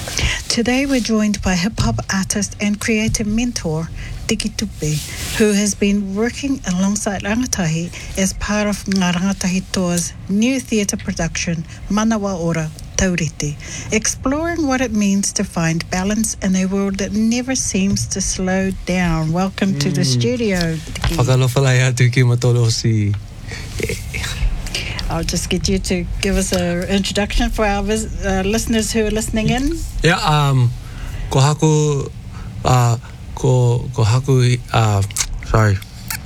Today we're joined by hip-hop artist and creative mentor, Tiki Tupe, who has been working alongside Rangatahi as part of Ngā Rangatahi Toa's new theatre production, Manawa Ora Taurite, exploring what it means to find balance in a world that never seems to slow down. Welcome to the studio, Tiki. Whakalofalai atu ki matolosi. I'll just get you to give us an introduction for our listeners who are listening in. Yeah, ko haku, sorry.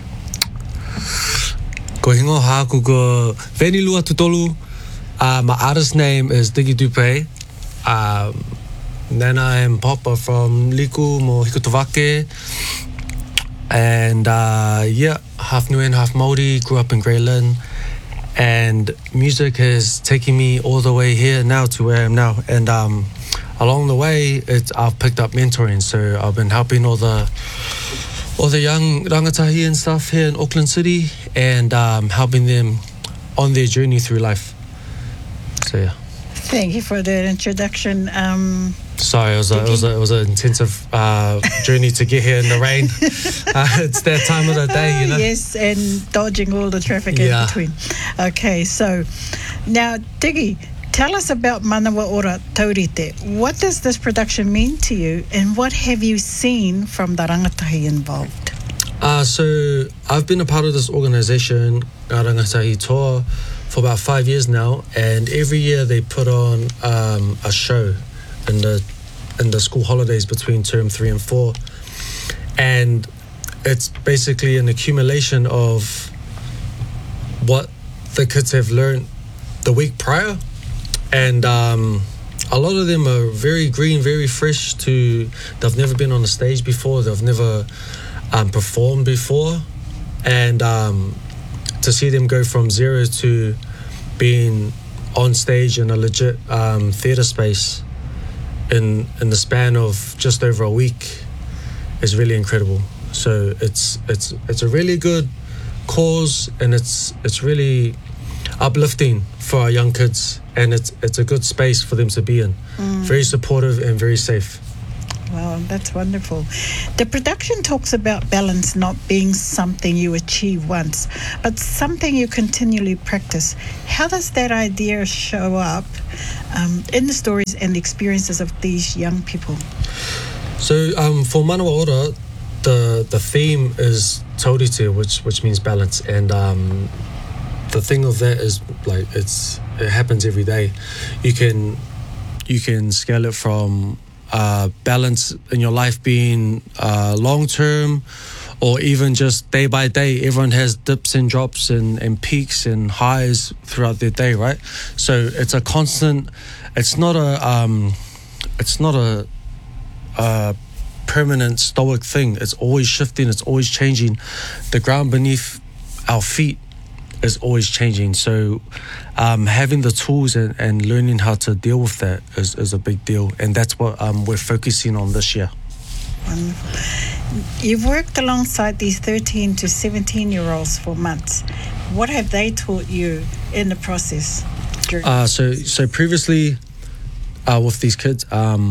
Ko hingo haku ko veni lua tutolu. My artist name is Tiki Tupe. Then I am Papa from Liku mo Hikutavake. And half Niuean, half Māori, grew up in Grey Lynn. And music has taken me all the way here now to where I am now. And along the way, I've picked up mentoring. So I've been helping all the young rangatahi and stuff here in Auckland City, and helping them on their journey through life. So yeah. Thank you for that introduction. Sorry, it was an intensive journey to get here in the rain. It's that time of the day, you know. Yes, and dodging all the traffic in between. Okay, so now, Tiki, tell us about Manawa Ora Taurite. What does this production mean to you, and what have you seen from the rangatahi involved? So I've been a part of this organisation, Ngā Rangatahi Toa, for about 5 years now, and every year they put on a show in the school holidays between term 3 and 4, and it's basically an accumulation of what the kids have learned the week prior, and a lot of them are very green, very fresh. They've never been on a stage before, they've never performed before, and to see them go from zero to being on stage in a legit theatre space in the span of just over a week is really incredible. So it's a really good cause, and it's really uplifting for our young kids, and it's a good space for them to be in. Very supportive and very safe. Wow, that's wonderful. The production talks about balance not being something you achieve once, but something you continually practice. How does that idea show up in the stories and the experiences of these young people? So for Manawa Ora, the theme is taurite, which means balance, and the thing of that is like it happens every day. You can scale it from balance in your life being long term, or even just day by day. Everyone has dips and drops and peaks and highs throughout their day, right? So it's a constant. It's not a permanent stoic thing. It's always shifting. It's always changing. The ground beneath our feet is always changing. So having the tools and learning how to deal with that is a big deal, and that's what we're focusing on this year. Wonderful. You've worked alongside these 13 to 17-year-olds for months. What have they taught you in the process? So previously with these kids,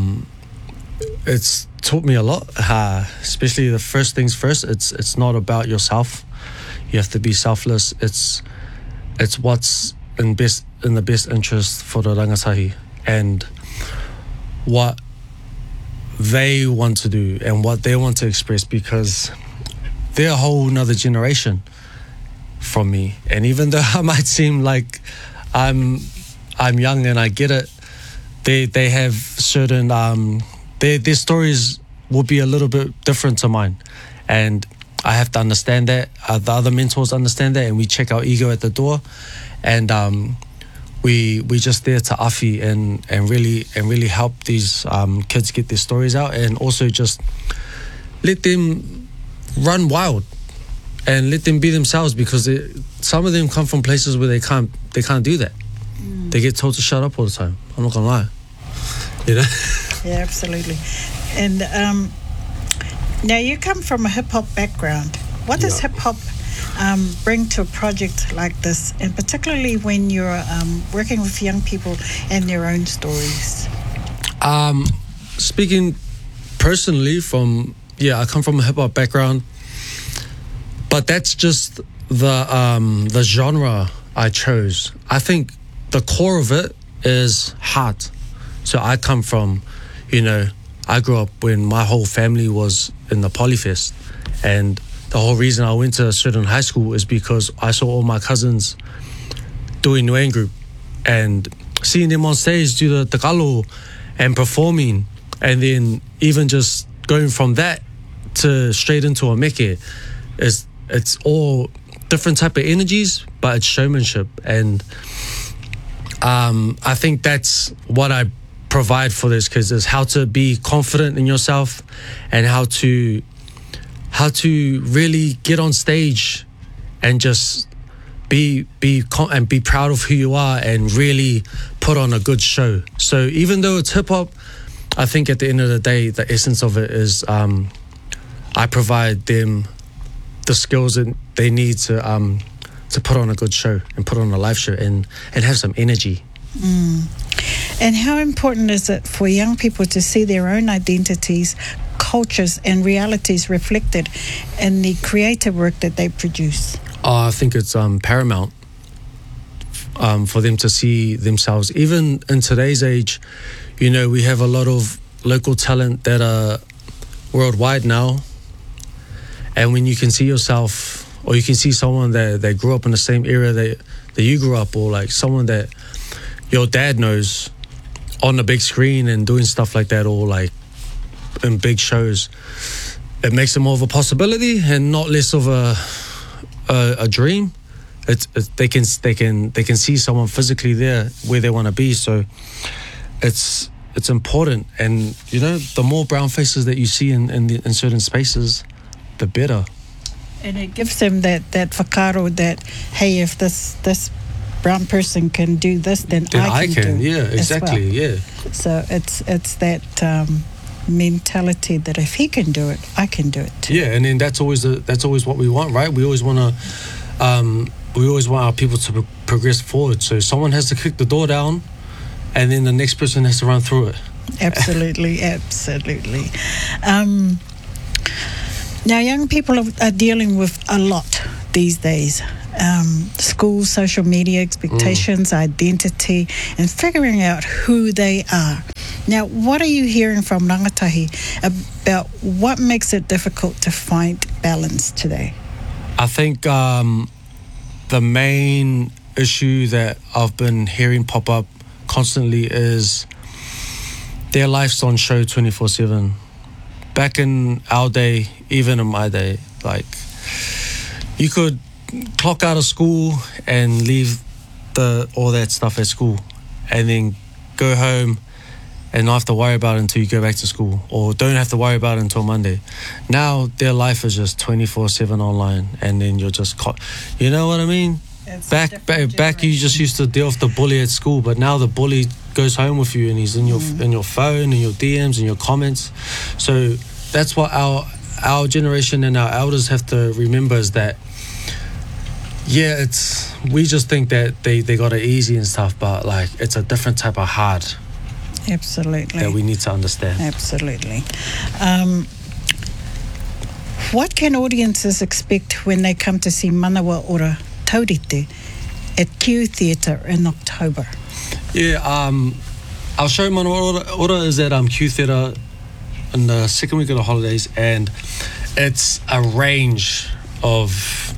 it's taught me a lot, especially the first things first. It's not about yourself. You have to be selfless. It's what's in the best interest for the rangatahi, and what they want to do and what they want to express, because they're a whole nother generation from me. And even though I might seem like I'm young and I get it, they have certain their stories will be a little bit different to mine, and I have to understand that. The other mentors understand that, and we check our ego at the door, and we just there to afi and really help these kids get their stories out, and also just let them run wild and let them be themselves, because some of them come from places where they can't do that. They get told to shut up all the time. I'm not gonna lie, you know. Yeah, absolutely. And now you come from a hip-hop background. What does hip-hop bring to a project like this, and particularly when you're working with young people and their own stories? Speaking personally I come from a hip hop background, but that's just the genre I chose. I think the core of it is heart. So I come from, I grew up when my whole family was in the Polyfest, and the whole reason I went to a certain high school is because I saw all my cousins doing Nguyen Group and seeing them on stage do the tekalo and performing, and then even just going from that to straight into a meke. It's all different type of energies, but it's showmanship. And I think that's what I provide for this kids, is how to be confident in yourself and how to really get on stage and just be proud of who you are and really put on a good show. So even though it's hip hop, I think at the end of the day, the essence of it is I provide them the skills that they need to put on a good show and put on a live show and have some energy. And how important is it for young people to see their own identities, cultures and realities reflected in the creative work that they produce? I think it's paramount for them to see themselves. Even in today's age, we have a lot of local talent that are worldwide now. And when you can see yourself, or you can see someone that grew up in the same area that you grew up, or like someone that your dad knows on the big screen and doing stuff like that, or like in big shows, it makes it more of a possibility and not less of a dream. They can see someone physically there where they want to be. So it's important. And the more brown faces that you see in certain spaces, the better. And it gives them that whakaro that, hey, if this brown person can do this, then I can do yeah, exactly, well. Yeah. So it's that mentality that if he can do it, I can do it too. Yeah, and then that's always what we want, right? We always want our people to progress forward. So someone has to kick the door down, and then the next person has to run through it. Absolutely, absolutely. Now, young people are dealing with a lot these days. School, social media, expectations, identity, and figuring out who they are. Now, what are you hearing from Rangatahi about what makes it difficult to find balance today? I think the main issue that I've been hearing pop up constantly is their life's on show 24/7. Back in our day, even in my day, like, you could clock out of school and leave all that stuff at school and then go home and not have to worry about it until you go back to school, or don't have to worry about it until Monday. Now their life is just 24/7 online, and then you're just you know what I mean? Back you just used to deal with the bully at school, but now the bully goes home with you and he's in your phone and your DMs and your comments. So that's what our generation and our elders have to remember, is that we just think that they got it easy and stuff, but like it's a different type of hard. Absolutely. That we need to understand. Absolutely. What can audiences expect when they come to see Manawa Ora Taurite at Q Theatre in October? Yeah, our show Manawa Ora is at Q Theatre in the second week of the holidays, and it's a range of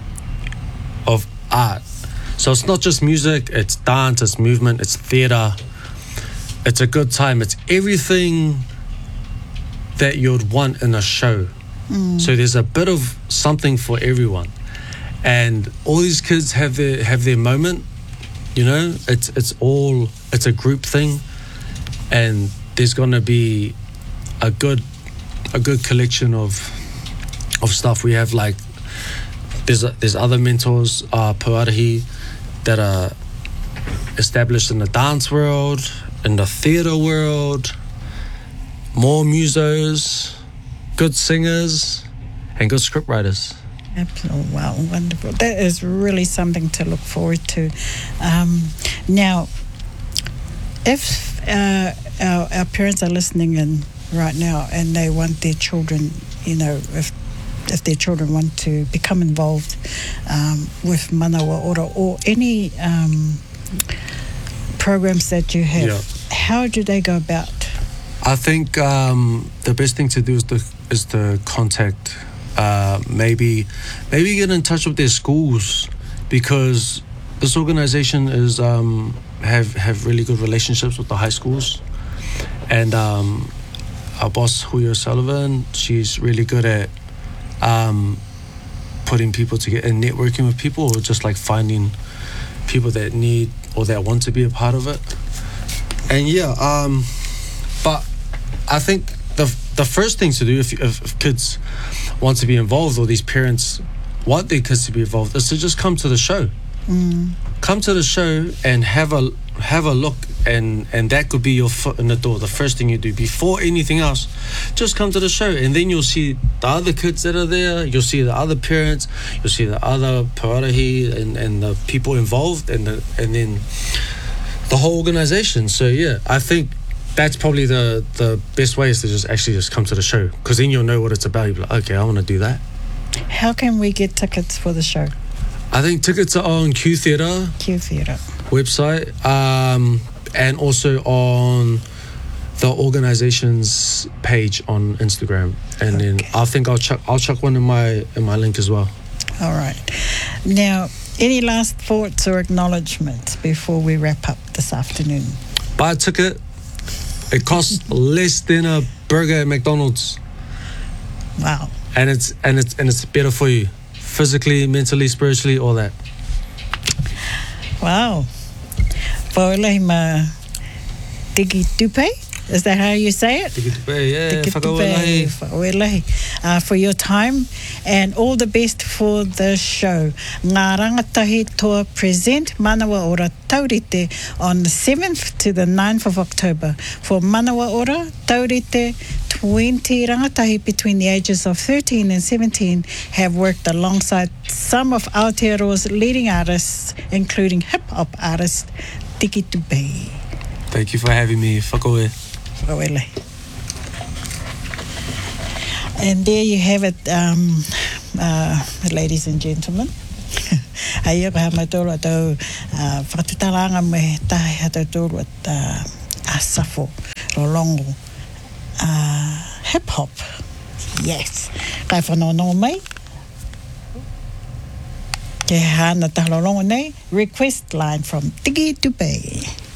art. So it's not just music, it's dance, it's movement, it's theatre. It's a good time. It's everything that you'd want in a show. So there's a bit of something for everyone, and all these kids have their moment. It's a group thing, and there's gonna be a good collection of stuff. We have like there's other mentors, Puarahi, that are established in the dance world, in the theatre world, more musos, good singers, and good scriptwriters. Absolutely. Wow, wonderful. That is really something to look forward to. Now, if our parents are listening in right now and they want their children, if their children want to become involved with Manawa Ora or any programs that you have, how do they go about? I think the best thing to do is to contact, maybe get in touch with their schools, because this organization is have really good relationships with the high schools, and our boss Julio Sullivan, she's really good at putting people together and networking with people, or just like finding people that need or that want to be a part of it. And but I think the first thing to do if kids want to be involved, or these parents want their kids to be involved, is to just come to the show. Come to the show and have a look, and that could be your foot in the door. The first thing you do before anything else, just come to the show, and then you'll see the other kids that are there, you'll see the other parents, you'll see the other pararahi and the people involved, and then the whole organization. So I think that's probably the best way, is to just come to the show, because then you'll know what it's about. You'll be like, okay, I want to do that. How can we get tickets for the show? I think tickets are on Q Theatre website, and also on the organization's page on Instagram, and then I think I'll chuck one in my link as well. All right. Now, any last thoughts or acknowledgements before we wrap up this afternoon? Buy a ticket. It costs less than a burger at McDonald's. Wow. And it's better for you, physically, mentally, spiritually, all that. Wow. Whaolai ma tiki tupe? Is that how you say it? Tiki tupe, yeah. Tiki tupe, whaolai. For your time, and all the best for the show. Ngā Rangatahi Toa present Manawa Ora Taurite on the 7th to the 9th of October. For Manawa Ora Taurite, 20 rangatahi between the ages of 13 and 17 have worked alongside some of Aotearoa's leading artists, including hip-hop artist Tiki Tupe. Thank you for having me. Whakaue. Whaolai. And there you have it, ladies and gentlemen. Ai ka mai tōru atau whakatutaranga me tahi atau tōru at Asafo Rolongo. Hip-hop. Yes. Kai whanonongo mai. Ke hana taha Rolongo nei. Request line from Tiki Tupe.